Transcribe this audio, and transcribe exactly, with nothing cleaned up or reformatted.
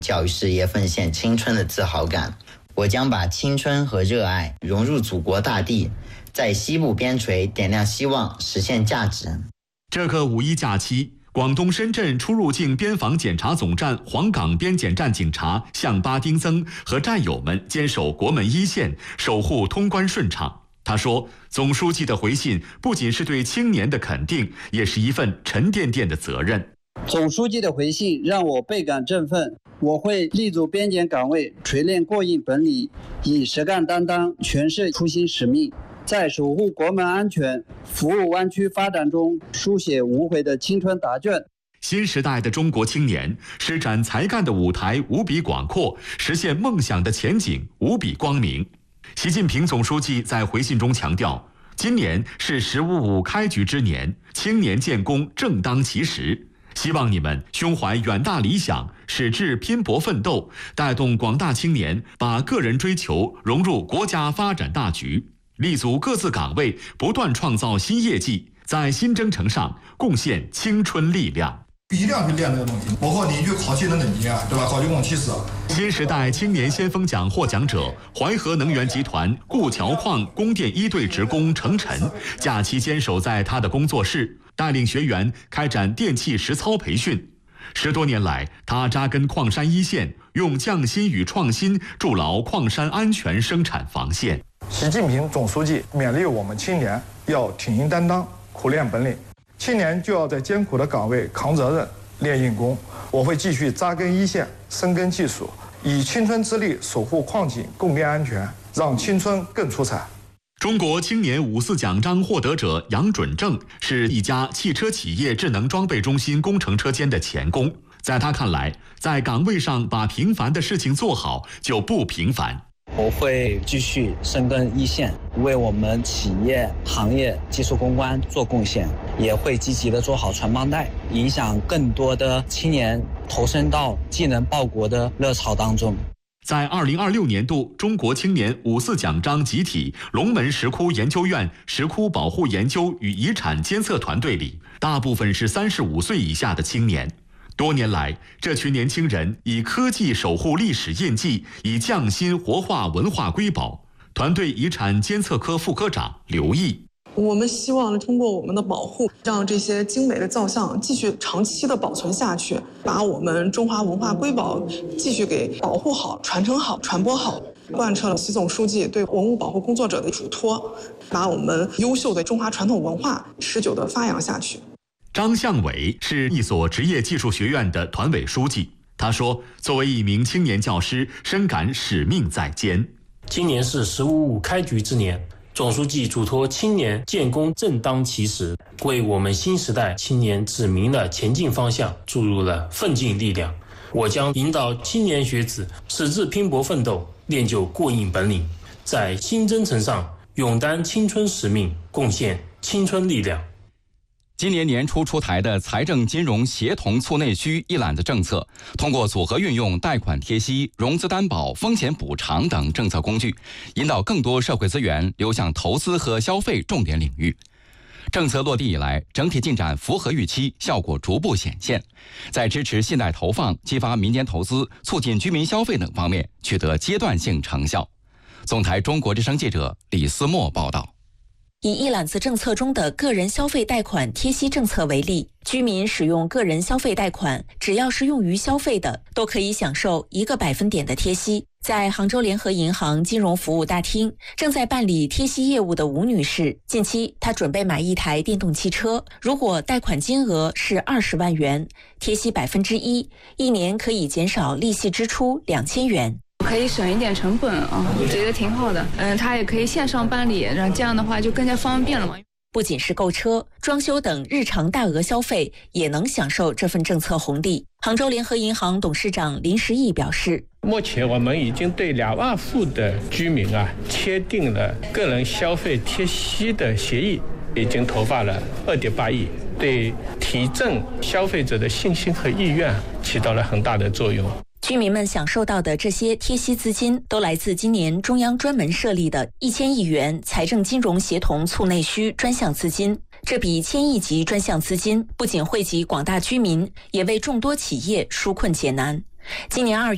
教育事业奉献青春的自豪感。我将把青春和热爱融入祖国大地，在西部边陲点亮希望，实现价值。 这个五一假期，广东深圳出入境边防检查总站黄岗边检站警察向巴丁增和战友们坚守国门一线，守护通关顺畅。他说，总书记的回信不仅是对青年的肯定，也是一份沉甸甸的责任。 总书记的回信让我倍感振奋，我会立足边检岗位，锤炼过硬本领，以实干担当诠释初心使命，在守护国门安全、服务湾区发展中书写无悔的青春答卷。 新时代的中国青年施展才干的舞台无比广阔，实现梦想的前景无比光明。习近平总书记在回信中强调，今年是“十五五”开局之年，青年建功正当其时。希望你们胸怀远大理想，矢志拼搏奋斗，带动广大青年把个人追求融入国家发展大局，立足各自岗位，不断创造新业绩，在新征程上贡献青春力量。 一定要去练这个东西，包括你去考汽车等级啊，对吧？考公共汽车。 新时代青年先锋奖获奖者淮河能源集团固桥矿供电一队职工程晨，假期坚守在他的工作室，带领学员开展电气实操培训。十多年来，他扎根矿山一线，用匠心与创新筑牢矿山安全生产防线。 习近平总书记勉励我们青年要挺膺担当，苦练本领。青年就要在艰苦的岗位扛责任、练硬功。我会继续扎根一线，深耕技术，以青春之力守护矿井供电安全，让青春更出彩。 中国青年五四奖章获得者杨准正是一家汽车企业智能装备中心工程车间的钳工。在他看来，在岗位上把平凡的事情做好就不平凡。 我会继续深耕一线，为我们企业行业技术攻关做贡献，也会积极的做好传帮带，影响更多的青年投身到技能报国的热潮当中。 在二零二六年度中国青年五四奖章集体龙门石窟研究院石窟保护研究与遗产监测团队里，大部分是三十五岁以下的青年。多年来，这群年轻人以科技守护历史印记，以匠心活化文化瑰宝。团队遗产监测科副科长刘毅， 我们希望通过我们的保护，让这些精美的造像继续长期的保存下去，把我们中华文化瑰宝继续给保护好、传承好、传播好，贯彻了习总书记对文物保护工作者的嘱托，把我们优秀的中华传统文化持久的发扬下去。 张向伟是一所职业技术学院的团委书记，他说，作为一名青年教师，深感使命在肩。 今年是“十五五”开局之年，总书记嘱托青年建功正当其时，为我们新时代青年指明了前进方向，注入了奋进力量。我将引导青年学子矢志拼搏奋斗，练就过硬本领，在新征程上勇担青春使命，贡献青春力量。 今年年初出台的财政金融协同促内需一揽子政策，通过组合运用贷款贴息、融资担保、风险补偿等政策工具，引导更多社会资源流向投资和消费重点领域。政策落地以来，整体进展符合预期，效果逐步显现，在支持信贷投放、激发民间投资、促进居民消费等方面取得阶段性成效。总台中国之声记者李思墨报道。 以一揽子政策中的个人消费贷款贴息政策为例，居民使用个人消费贷款，只要是用于消费的，都可以享受一个百分点的贴息。在杭州联合银行金融服务大厅，正在办理贴息业务的吴女士，近期她准备买一台电动汽车，如果贷款金额是二十万元，贴息百分之一，一年可以减少利息支出两千元。 可以省一点成本啊，我觉得挺好的。嗯，它也可以线上办理，然后这样的话就更加方便了嘛。 不仅是购车、装修等日常大额消费，也能享受这份政策红利。杭州联合银行董事长林时义表示， 目前我们已经对两万户的居民啊签订了个人消费贴息的协议，已经投放了二点八亿，对提振消费者的信心和意愿起到了很大的作用。 居民们享受到的这些贴息资金，都来自今年中央专门设立的一千亿元财政金融协同促内需专项资金。这笔千亿级专项资金不仅惠及广大居民，也为众多企业纾困解难。今年二月